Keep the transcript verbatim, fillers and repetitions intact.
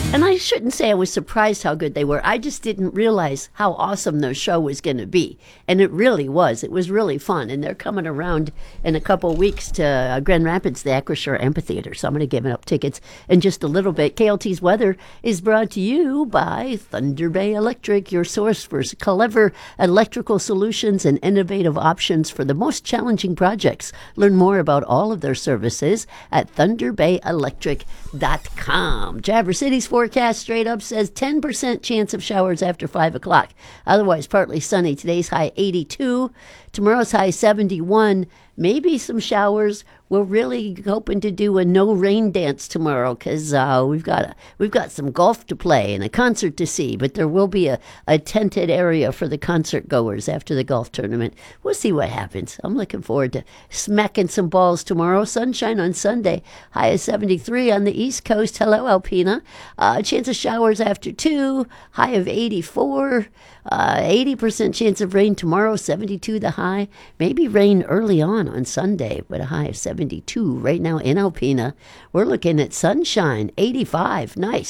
And I shouldn't say I was surprised how good they were. I just didn't realize how awesome their show was going to be. And it really was. It was really fun. And they're coming around in a couple of weeks to uh, Grand Rapids, the Acrisure Amphitheater. So I'm going to give up tickets in just a little bit. K L T's weather is brought to you by Thunder Bay Electric, your source for clever electrical solutions and innovative options for the most challenging projects. Learn more about all of their services at thunder bay electric dot com. Traverse City's forecast straight up says ten percent chance of showers after five o'clock. Otherwise, partly sunny. Today's high eighty-two. Tomorrow's high seventy-one. Maybe some showers. We're really hoping to do a no rain dance tomorrow because uh, we've got a, we've got some golf to play and a concert to see. But there will be a, a tented area for the concert goers after the golf tournament. We'll see what happens. I'm looking forward to smacking some balls tomorrow. Sunshine on Sunday. High of seventy-three on the East Coast. Hello, Alpena. Uh, chance of showers after two. High of eighty-four. Uh, eighty percent chance of rain tomorrow. seventy-two the high. Maybe rain early on on Sunday, but a high of seventy-two right now in Alpena. We're looking at sunshine, eighty-five. Nice.